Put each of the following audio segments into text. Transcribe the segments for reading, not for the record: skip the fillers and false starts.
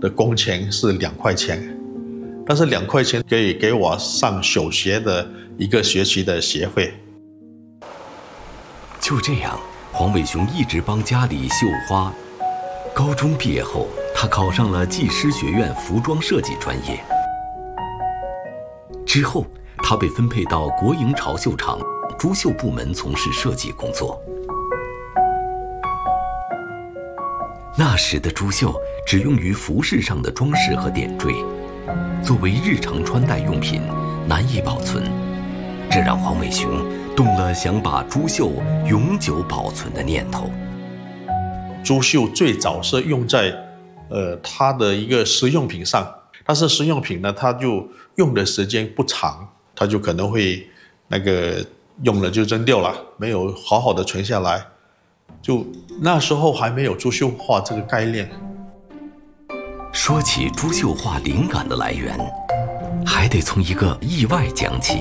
的工钱是2块钱，但是2块钱可以给我上小学的1个学期的学费。 就这样，黄伟雄一直帮家里绣花。高中毕业后，他考上了技师学院服装设计专业。之后，他被分配到国营潮绣厂珠绣部门从事设计工作。那时的珠绣只用于服饰上的装饰和点缀，作为日常穿戴用品，难以保存。这让黄伟雄动了想把珠绣永久保存的念头。 珠绣最早是用在它的一个实用品上，但是实用品呢，它就用的时间不长，它就可能会用了就扔掉了，没有好好的存下来。就那时候还没有珠绣画这个概念。 说起珠绣画灵感的来源，还得从一个意外讲起。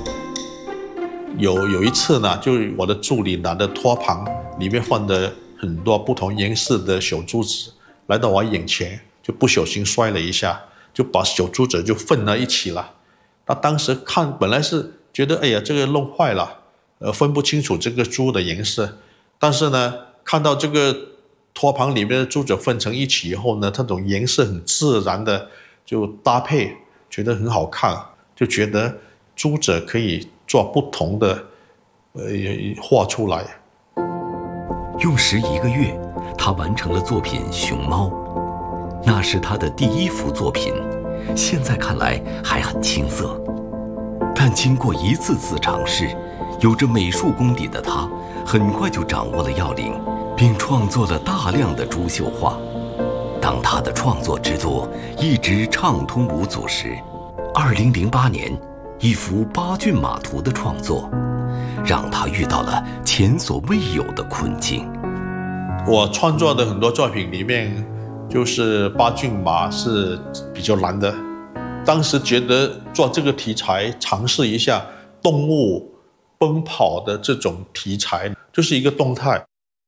有一次呢，就是我的助理拿的托盘，里面放的很多不同颜色的小珠子，来到我眼前，就不小心摔了一下，就把小珠子就混在一起了。他当时看本来是觉得，哎呀，这个弄坏了，分不清楚这个珠的颜色。但是呢，看到这个托盘里面的珠子混成一起以后呢，这种颜色很自然的就搭配，觉得很好看，就觉得珠子可以做不同的画出来。 用时1个月，他完成了作品《熊猫》，那是他的第1幅作品，现在看来还很青涩，但经过一次次尝试，有着美术功底的他很快就掌握了要领，并创作了大量的珠绣画。当他的创作之路一直畅通无阻时，2008年一幅八骏马图的创作让他遇到了前所未有的困境。 我创作的很多作品里面，就是八骏马是比较难的。当时觉得做这个题材，尝试一下动物奔跑的这种题材，就是一个动态。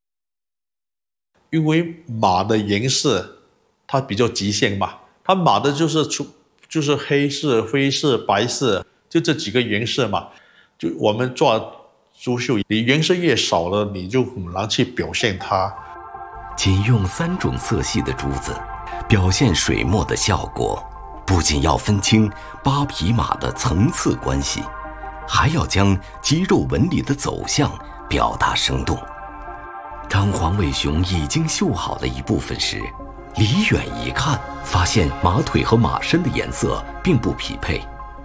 因为马的颜色它比较极限嘛，它马的就是黑色、灰色、白色，就这几个颜色嘛。就我们做珠绣，你颜色越少了，你就很难去表现它。 仅用3种色系的珠子，表现水墨的效果，不仅要分清8匹马的层次关系，还要将肌肉纹理的走向表达生动。当黄伟雄已经绣好了一部分时，离远一看，发现马腿和马身的颜色并不匹配。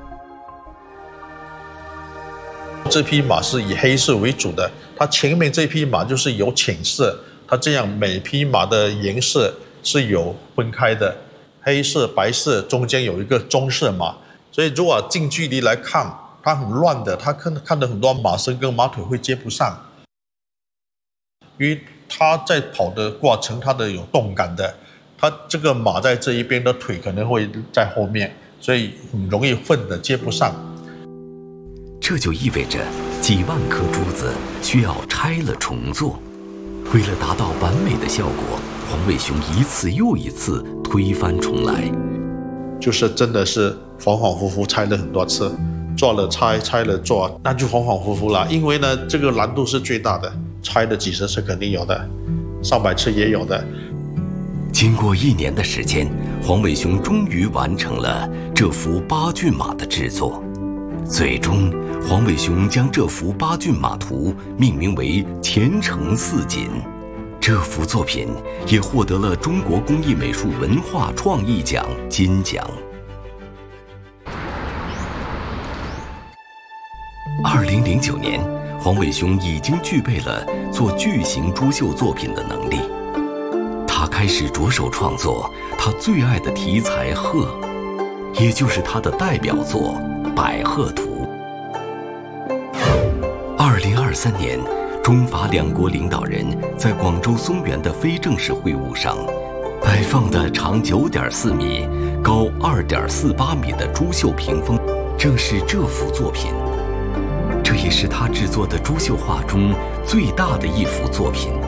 这匹马是以黑色为主的，它前面这匹马就是有浅色，它这样每匹马的颜色是有分开的，黑色、白色，中间有一个棕色马。所以如果近距离来看，它很乱的，它看到很多马身跟马腿会接不上，因为它在跑的过程，它的有动感的，它这个马在这一边的腿可能会在后面，所以很容易混的接不上。 这就意味着几万颗珠子需要拆了重做。为了达到完美的效果，黄伟雄一次又一次推翻重来， 就是真的是恍恍惚惚拆了很多次，做了拆，拆了做，那就恍恍惚惚了。因为呢，这个难度是最大的，拆的几十次肯定有的，上百次也有的。 经过1年的时间，黄伟雄终于完成了这幅八骏马的制作。最终，黄伟雄将这幅八骏马图命名为《前程似锦》。这幅作品也获得了中国工艺美术文化创意奖金奖。2009年，黄伟雄已经具备了做巨型珠绣作品的能力。他开始着手创作他最爱的题材鹤，也就是他的代表作《百鹤图》。2023年，中法两国领导人在广州松原的非正式会晤上，摆放的长9.4米、高2.48米的珠绣屏风，正是这幅作品。这也是他制作的珠绣画中最大的一幅作品。